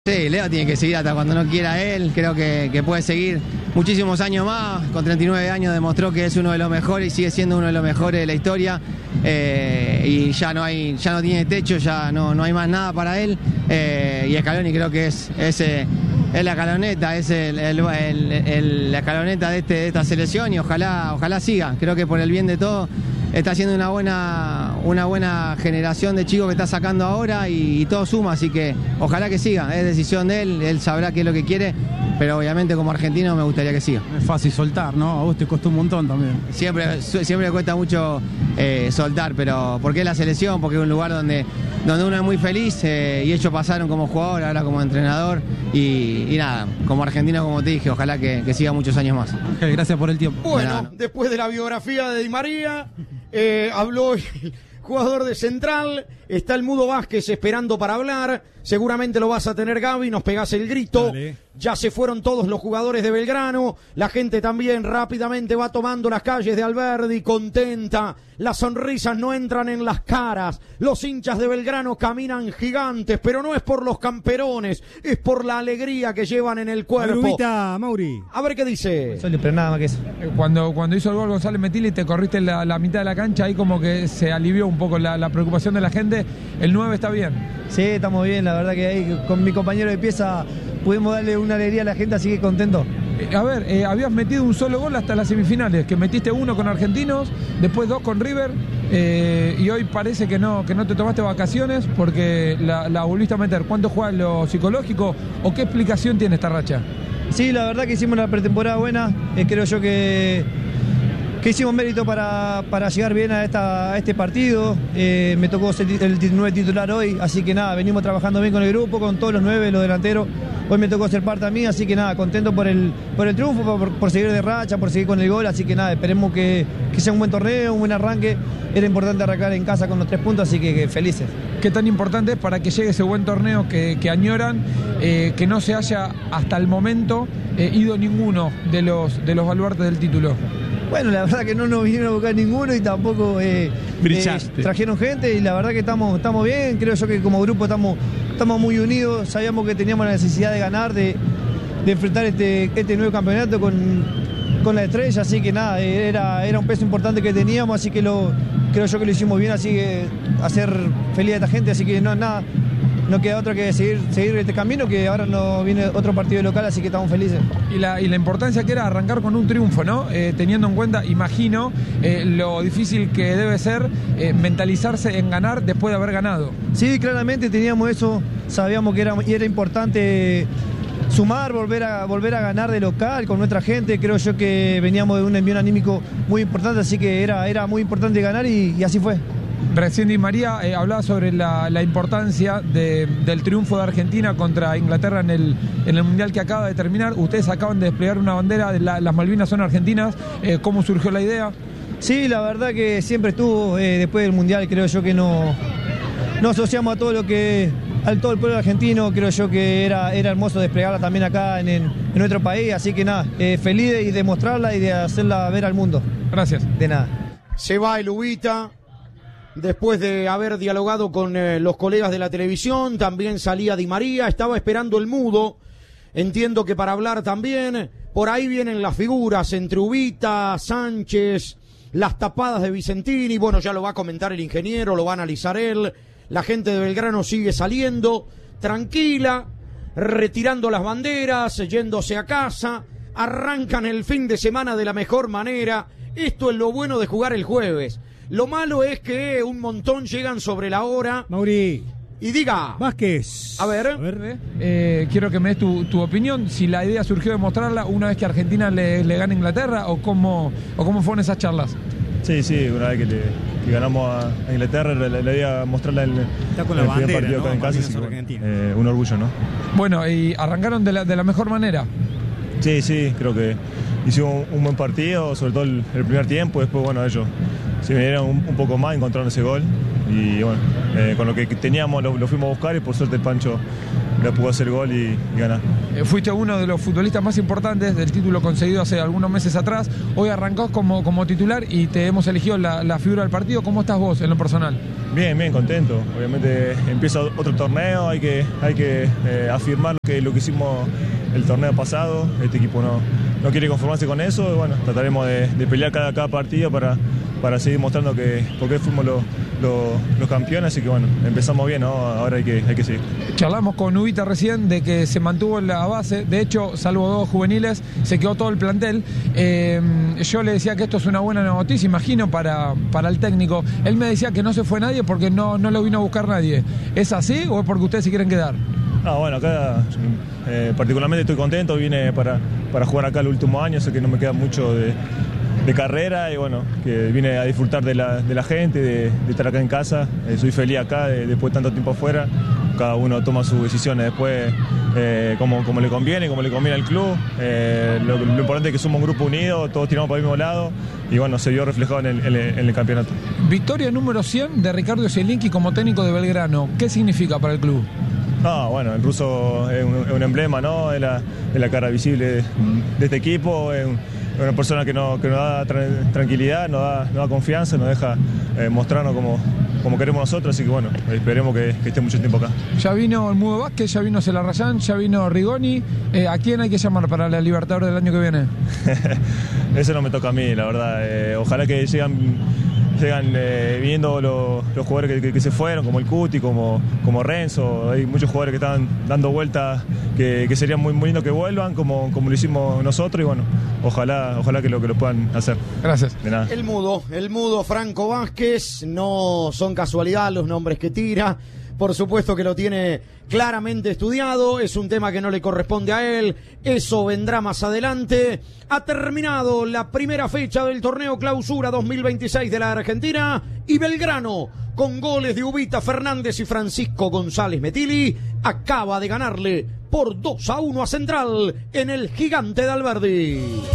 Sí, Leo tiene que seguir hasta cuando no quiera él, creo que puede seguir muchísimos años más, con 39 años demostró que es uno de los mejores y sigue siendo uno de los mejores de la historia, y ya no tiene techo, ya no hay más nada para él, y Scaloni creo que es la escaloneta, es la escaloneta de esta selección, y ojalá siga, creo que por el bien de todos está haciendo una buena generación de chicos que está sacando ahora y todo suma, así que ojalá que siga, es decisión de él sabrá qué es lo que quiere, pero obviamente como argentino me gustaría que siga. No es fácil soltar, ¿no? A vos te costó un montón también. Siempre cuesta mucho soltar, pero porque es la selección, porque es un lugar donde uno es muy feliz, y ellos pasaron como jugador, ahora como entrenador, y nada, como argentino, como te dije, ojalá que siga muchos años más. Okay, gracias por el tiempo. Bueno, después de la biografía de Di María, habló el jugador de Central, está el Mudo Vázquez esperando para hablar, seguramente lo vas a tener, Gaby, nos pegás el grito. Dale. Ya se fueron todos los jugadores de Belgrano, la gente también rápidamente va tomando las calles de Alberdi, contenta, las sonrisas no entran en las caras, los hinchas de Belgrano caminan gigantes, pero no es por los camperones, es por la alegría que llevan en el cuerpo. Grubita, Mauri. A ver qué dice. Pero nada más que eso. Cuando hizo el gol González Metilli, te corriste la mitad de la cancha, ahí como que se alivió un poco la preocupación de la gente. El 9 está bien. Sí, estamos bien, la verdad que ahí con mi compañero de pieza pudimos darle una alegría a la gente, así que contento. Habías metido un solo gol hasta las semifinales, que metiste uno con Argentinos, después 2 con River, y hoy parece que no te tomaste vacaciones porque la volviste a meter. ¿Cuánto juega lo psicológico o qué explicación tiene esta racha? Sí, la verdad que hicimos una pretemporada buena, creo yo que hicimos mérito para llegar bien a este partido. Me tocó ser el 9 titular hoy, así que nada, venimos trabajando bien con el grupo, con todos los 9, los delanteros. Hoy me tocó ser parte a mí, así que nada, contento por el triunfo, por seguir de racha, por seguir con el gol, así que nada, esperemos que sea un buen torneo, un buen arranque. Era importante arrancar en casa con los 3 puntos, así que felices. ¿Qué tan importante es para que llegue ese buen torneo que añoran, que no se haya hasta el momento ido ninguno de los baluartes del título? Bueno, la verdad que no nos vinieron a buscar ninguno y tampoco trajeron gente, y la verdad que estamos bien. Creo yo que como grupo estamos muy unidos, sabíamos que teníamos la necesidad de ganar, de enfrentar este nuevo campeonato con la estrella, así que nada, era un peso importante que teníamos, así que creo yo que lo hicimos bien, así que hacer feliz a esta gente, así que no queda otra que seguir este camino, que ahora no viene otro partido local, así que estamos felices. Y la importancia que era arrancar con un triunfo, ¿no? Teniendo en cuenta, imagino, lo difícil que debe ser mentalizarse en ganar después de haber ganado. Sí, claramente teníamos eso, sabíamos que era importante sumar, volver a ganar de local con nuestra gente. Creo yo que veníamos de un envío anímico muy importante, así que era muy importante ganar y así fue. Recién Di María hablaba sobre la importancia del triunfo de Argentina contra Inglaterra en el Mundial que acaba de terminar. Ustedes acaban de desplegar una bandera, las Malvinas son argentinas. ¿Cómo surgió la idea? Sí, la verdad que siempre estuvo, después del Mundial creo yo que no asociamos a todo el pueblo argentino. Creo yo que era hermoso desplegarla también acá en nuestro país, así que nada, feliz de demostrarla y de hacerla ver al mundo. Gracias. De nada. Se va el Ubita. Después de haber dialogado con los colegas de la televisión, también salía Di María, estaba esperando el Mudo, entiendo que para hablar también. Por ahí vienen las figuras entre Ubita, Sánchez, las tapadas de Vicentini, bueno, ya lo va a comentar el ingeniero, lo va a analizar él. La gente de Belgrano sigue saliendo, tranquila, retirando las banderas, yéndose a casa, arrancan el fin de semana de la mejor manera. Esto es lo bueno de jugar el jueves. Lo malo es que un montón llegan sobre la hora. Mauri. Y diga. Vázquez. A ver. Quiero que me des tu opinión. Si la idea surgió de mostrarla una vez que Argentina le gana a Inglaterra o cómo fueron esas charlas. Sí, una vez que ganamos a Inglaterra, la idea mostrarla en el primer partido, ¿no? Acá en casa. Un orgullo, ¿no? Bueno, y arrancaron de la mejor manera. Sí, creo que hicimos un buen partido, sobre todo el primer tiempo. Después, bueno, ellos se vinieron un poco más, encontraron ese gol y bueno, con lo que teníamos lo fuimos a buscar y por suerte el Pancho le pudo hacer gol y ganar. Fuiste uno de los futbolistas más importantes del título conseguido hace algunos meses atrás. Hoy arrancás como titular y te hemos elegido la figura del partido. ¿Cómo estás vos en lo personal? Bien, contento. Obviamente empieza otro torneo, hay que afirmar lo que hicimos el torneo pasado. Este equipo no quiere conformarse con eso. Y bueno, trataremos de pelear cada partido para seguir mostrando por qué fuimos los campeones. Así que bueno, empezamos bien, ¿no? Ahora hay que seguir. Charlamos con Ubita recién de que se mantuvo en la base. De hecho, salvo 2 juveniles, se quedó todo el plantel. Yo le decía que esto es una buena noticia, imagino, para el técnico. Él me decía que no se fue nadie porque no lo vino a buscar nadie. ¿Es así o es porque ustedes se quieren quedar? Bueno, acá particularmente estoy contento. Vine para jugar acá el último año, sé que no me queda mucho de carrera y bueno, que vine a disfrutar de la gente, de estar acá en casa. Soy feliz acá después de tanto tiempo afuera. Cada uno toma sus decisiones después como le conviene al club. Lo importante es que somos un grupo unido, todos tiramos para el mismo lado y bueno, se vio reflejado en el campeonato. Victoria número 100 de Ricardo Zielinski como técnico de Belgrano. ¿Qué significa para el club? Bueno, el ruso es un emblema, ¿no? Es la cara visible de este equipo. Es una persona que nos da tranquilidad, nos da confianza, nos deja mostrarnos como queremos nosotros, así que bueno, esperemos que esté mucho tiempo acá. Ya vino el Mudo Vázquez, ya vino Celarrayán, ya vino Rigoni. ¿A quién hay que llamar para la Libertadores del año que viene? Eso no me toca a mí, la verdad. Ojalá que sigan viendo los jugadores que se fueron, como el Cuti, como Renzo. Hay muchos jugadores que están dando vueltas que sería muy lindo que vuelvan, como lo hicimos nosotros, y bueno, ojalá que lo puedan hacer. Gracias. De nada. El mudo Franco Vázquez, no son casualidad los nombres que tira. Por supuesto que lo tiene claramente estudiado, es un tema que no le corresponde a él, eso vendrá más adelante. Ha terminado la primera fecha del torneo Clausura 2026 de la Argentina y Belgrano, con goles de Ubita Fernández y Francisco González Metilli, acaba de ganarle por 2-1 a Central en el Gigante de Alberdi.